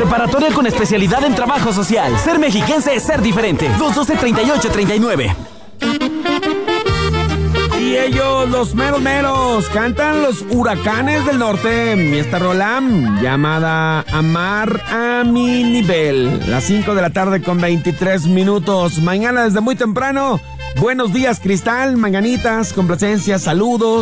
Preparatoria con especialidad en trabajo social. Ser mexiquense es ser diferente. 212-3839. Y ellos, los meros meros, cantan los Huracanes del Norte. Y esta rola llamada Amar a mi nivel. Las 5 de la tarde con 23 minutos. Mañana desde muy temprano. Buenos días, Cristal, mañanitas, complacencias, saludos.